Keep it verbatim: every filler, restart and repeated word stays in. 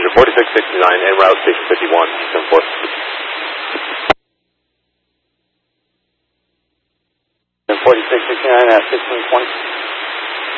to forty-six sixty-nine en route station fifty-one, ten four. forty-six sixty-nine at fifteen twenty.